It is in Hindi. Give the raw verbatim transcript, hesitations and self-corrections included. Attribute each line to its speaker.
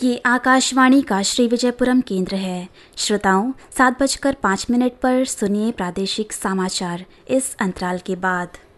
Speaker 1: ये आकाशवाणी का श्री विजयपुरम केंद्र है। श्रोताओं, सात बजकर पाँच मिनट पर सुनिए प्रादेशिक समाचार इस अंतराल के बाद।